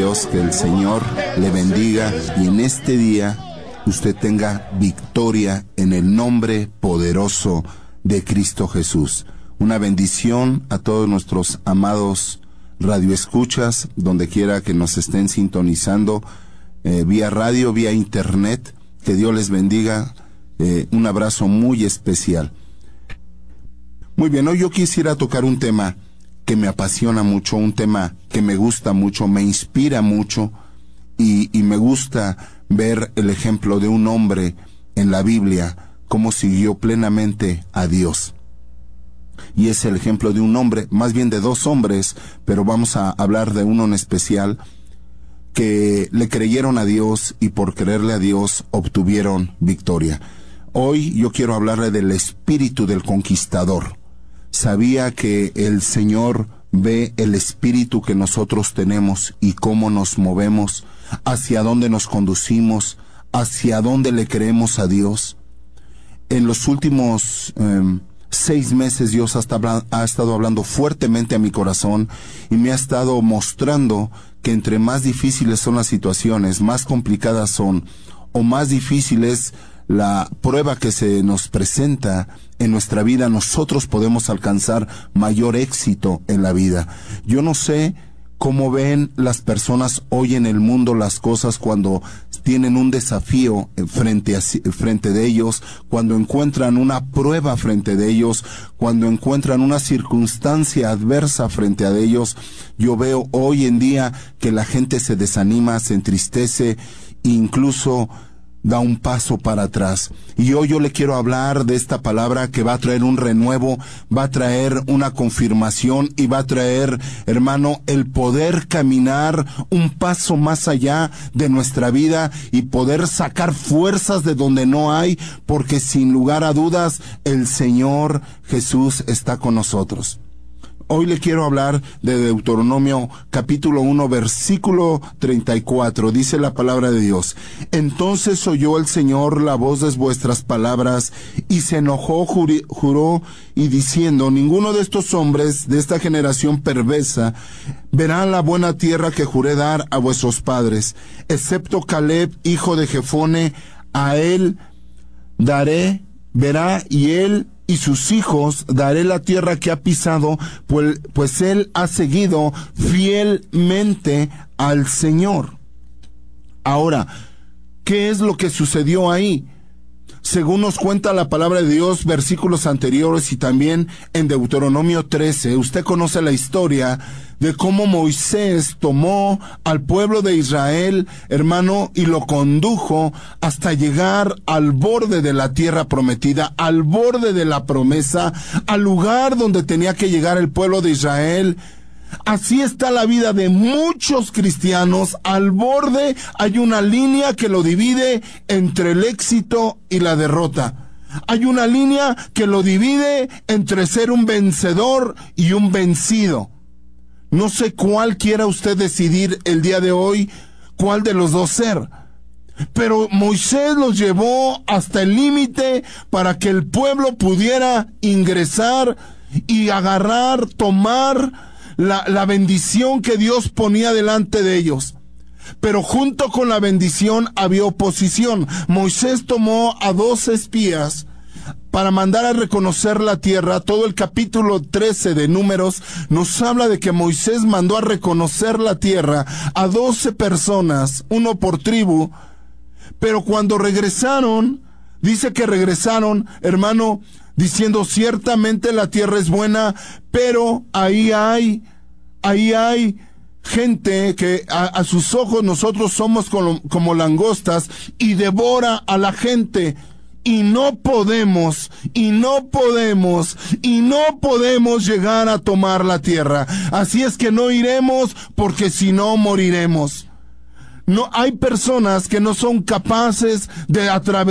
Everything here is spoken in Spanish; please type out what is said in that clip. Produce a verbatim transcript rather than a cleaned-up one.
Dios, que el Señor le bendiga y en este día usted tenga victoria en el nombre poderoso de Cristo Jesús. Una bendición a todos nuestros amados radioescuchas, donde quiera que nos estén sintonizando, eh, vía radio, vía internet. Que Dios les bendiga. Eh, un abrazo muy especial. Muy bien, hoy yo quisiera tocar un tema que me apasiona mucho, un tema que me gusta mucho, me inspira mucho y, y me gusta ver el ejemplo de un hombre en la Biblia, cómo siguió plenamente a Dios. Y es el ejemplo de un hombre, más bien de dos hombres, pero vamos a hablar de uno en especial, que le creyeron a Dios y por creerle a Dios obtuvieron victoria. Hoy yo quiero hablarle del espíritu del conquistador. Sabía que el Señor ve el espíritu que nosotros tenemos y cómo nos movemos, hacia dónde nos conducimos, hacia dónde le creemos a Dios. En los últimos eh, seis meses Dios ha, ha estado hablando fuertemente a mi corazón y me ha estado mostrando que entre más difíciles son las situaciones, más complicadas son, o más difícil es la prueba que se nos presenta en nuestra vida, nosotros podemos alcanzar mayor éxito en la vida. Yo no sé cómo ven las personas hoy en el mundo las cosas cuando tienen un desafío frente a, frente de ellos, cuando encuentran una prueba frente de ellos, cuando encuentran una circunstancia adversa frente a ellos. Yo veo hoy en día que la gente se desanima, se entristece, e incluso da un paso para atrás. Y hoy yo le quiero hablar de esta palabra que va a traer un renuevo, va a traer una confirmación y va a traer, hermano, el poder caminar un paso más allá de nuestra vida y poder sacar fuerzas de donde no hay, porque sin lugar a dudas el Señor Jesús está con nosotros. Hoy le quiero hablar de Deuteronomio capítulo uno versículo treinta y cuatro. Dice la palabra de Dios: Entonces oyó el Señor la voz de vuestras palabras y se enojó, juri, juró y diciendo: Ninguno de estos hombres de esta generación perversa verá la buena tierra que juré dar a vuestros padres, excepto Caleb, hijo de Jefone. A él daré, verá, y él y sus hijos daré la tierra que ha pisado, pues, pues él ha seguido fielmente al Señor. Ahora, ¿qué es lo que sucedió ahí? Según nos cuenta la palabra de Dios, versículos anteriores y también en Deuteronomio trece, usted conoce la historia de cómo Moisés tomó al pueblo de Israel, hermano, y lo condujo hasta llegar al borde de la tierra prometida, al borde de la promesa, al lugar donde tenía que llegar el pueblo de Israel. Así está la vida de muchos cristianos. Al borde hay una línea que lo divide entre el éxito y la derrota. Hay una línea que lo divide entre ser un vencedor y un vencido. No sé cuál quiera usted decidir el día de hoy, cuál de los dos ser. Pero Moisés los llevó hasta el límite para que el pueblo pudiera ingresar y agarrar, tomar La, la bendición que Dios ponía delante de ellos. Pero junto con la bendición había oposición. Moisés tomó a dos espías para mandar a reconocer la tierra. Todo el capítulo trece de Números nos habla de que Moisés mandó a reconocer la tierra a doce personas, uno por tribu. Pero cuando regresaron, dice que regresaron, hermano, diciendo: ciertamente la tierra es buena, pero ahí hay, ahí hay gente que a, a sus ojos nosotros somos como, como langostas y devora a la gente. Y no podemos, y no podemos, y no podemos llegar a tomar la tierra. Así es que no iremos, porque si no moriremos. No, hay personas que no son capaces de atravesar